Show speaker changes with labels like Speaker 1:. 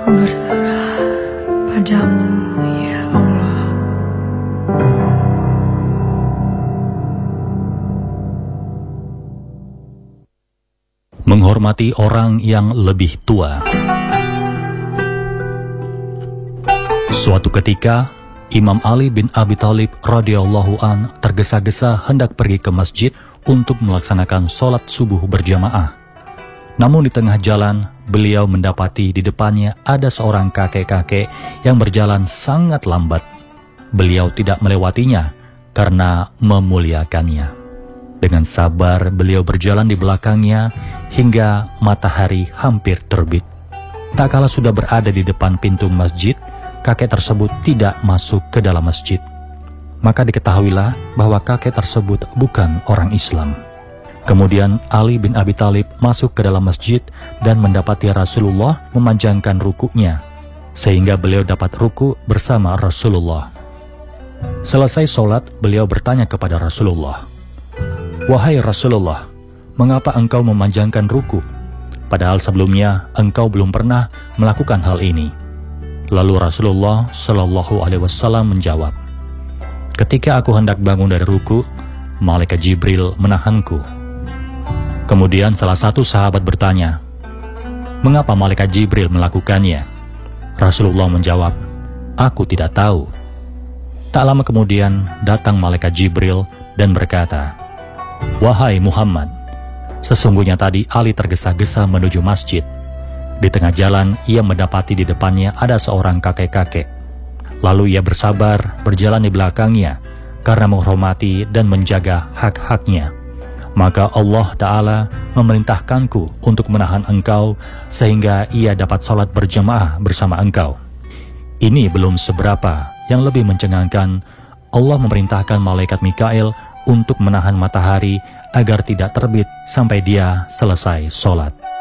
Speaker 1: Aku berserah padamu, ya Allah.
Speaker 2: Menghormati orang yang lebih tua. Suatu ketika, Imam Ali bin Abi Thalib radhiyallahu an tergesa-gesa hendak pergi ke masjid untuk melaksanakan sholat subuh berjamaah. Namun di tengah jalan, beliau mendapati di depannya ada seorang kakek-kakek yang berjalan sangat lambat. Beliau tidak melewatinya karena memuliakannya. Dengan sabar, beliau berjalan di belakangnya hingga matahari hampir terbit. Tak kala sudah berada di depan pintu masjid, kakek tersebut tidak masuk ke dalam masjid. Maka diketahuilah bahwa kakek tersebut bukan orang Islam. Kemudian Ali bin Abi Thalib masuk ke dalam masjid dan mendapati Rasulullah memanjangkan rukuknya, sehingga beliau dapat ruku bersama Rasulullah. Selesai sholat, beliau bertanya kepada Rasulullah, "Wahai Rasulullah, mengapa engkau memanjangkan ruku? Padahal sebelumnya engkau belum pernah melakukan hal ini." Lalu Rasulullah Shallallahu Alaihi Wasallam menjawab, "Ketika aku hendak bangun dari ruku, malaikat Jibril menahanku." Kemudian salah satu sahabat bertanya, "Mengapa malaikat Jibril melakukannya?" Rasulullah menjawab, "Aku tidak tahu." Tak lama kemudian datang malaikat Jibril dan berkata, "Wahai Muhammad, sesungguhnya tadi Ali tergesa-gesa menuju masjid. Di tengah jalan ia mendapati di depannya ada seorang kakek-kakek. Lalu ia bersabar berjalan di belakangnya karena menghormati dan menjaga hak-haknya. Maka Allah Ta'ala memerintahkanku untuk menahan engkau sehingga ia dapat sholat berjamaah bersama engkau." Ini belum seberapa, yang lebih mencengangkan, Allah memerintahkan malaikat Mikail untuk menahan matahari agar tidak terbit sampai dia selesai sholat.